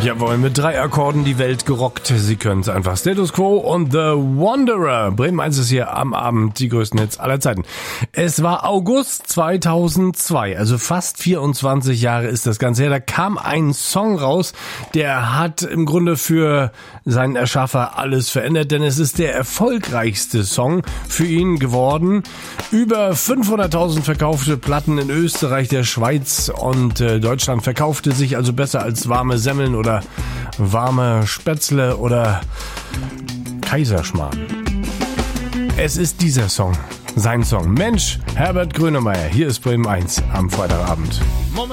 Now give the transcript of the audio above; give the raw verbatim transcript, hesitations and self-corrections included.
Jawohl, mit drei Akkorden die Welt gerockt. Sie können es einfach. Status Quo und The Wanderer. Bremen eins ist hier am Abend die größten Hits aller Zeiten. Es war August zweitausendzwei, also fast vierundzwanzig Jahre ist das Ganze her. Da kam ein Song raus, der hat im Grunde für seinen Erschaffer alles verändert, denn es ist der erfolgreichste Song für ihn geworden. Über fünfhunderttausend verkaufte Platten in Österreich, der Schweiz und äh, Deutschland, verkaufte sich also besser als warme Semmeln oder warme Spätzle oder Kaiserschmarrn. Es ist dieser Song, sein Song. Mensch, Herbert Grönemeyer, hier ist Bremen eins am Freitagabend.